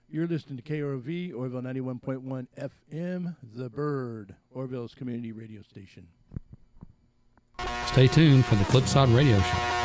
You're listening to KROV, Orville 91.1 FM, The Bird, Orville's community radio station. Stay tuned for the Flipside Radio Show.